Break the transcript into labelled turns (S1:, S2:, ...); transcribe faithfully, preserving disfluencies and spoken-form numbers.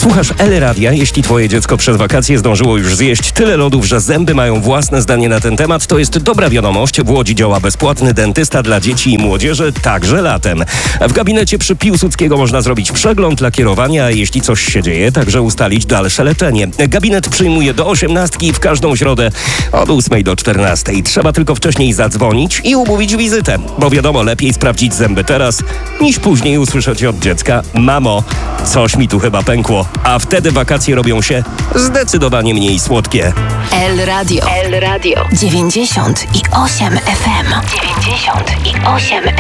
S1: Słuchasz L Radia. Jeśli twoje dziecko przez wakacje zdążyło już zjeść tyle lodów, że zęby mają własne zdanie na ten temat, to jest dobra wiadomość. W Łodzi działa bezpłatny dentysta dla dzieci i młodzieży, także latem. W gabinecie przy Piłsudskiego można zrobić przegląd, lakierowania, a jeśli coś się dzieje, także ustalić dalsze leczenie. Gabinet przyjmuje do osiemnastki w każdą środę od ósmej do czternastej. Trzeba tylko wcześniej zadzwonić i umówić wizytę, bo wiadomo, lepiej sprawdzić zęby teraz, niż później usłyszeć od dziecka: mamo, coś mi tu chyba pękło. A wtedy wakacje robią się zdecydowanie mniej słodkie.
S2: L Radio. L Radio. dziewięćdziesiąt i osiem F M. dziewięćdziesiąt i osiem F M.